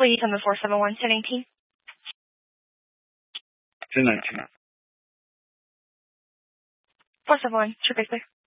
Please on the 471 1018. 1019. 471, True Bixby.